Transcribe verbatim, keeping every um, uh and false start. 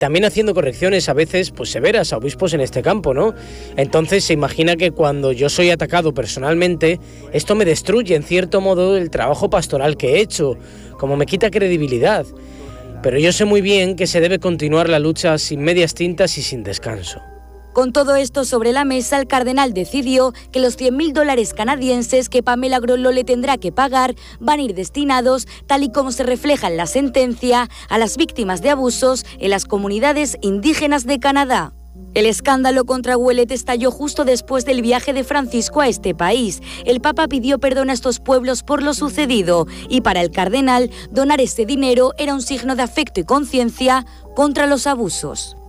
también haciendo correcciones a veces pues severas a obispos en este campo, ¿no? Entonces se imagina que cuando yo soy atacado personalmente, esto me destruye en cierto modo el trabajo pastoral que he hecho, como me quita credibilidad. Pero yo sé muy bien que se debe continuar la lucha sin medias tintas y sin descanso. Con todo esto sobre la mesa, el cardenal decidió que los cien mil dólares canadienses que Pamela Grollo le tendrá que pagar van a ir destinados, tal y como se refleja en la sentencia, a las víctimas de abusos en las comunidades indígenas de Canadá. El escándalo contra Ouellet estalló justo después del viaje de Francisco a este país. El Papa pidió perdón a estos pueblos por lo sucedido y para el cardenal donar ese dinero era un signo de afecto y conciencia contra los abusos.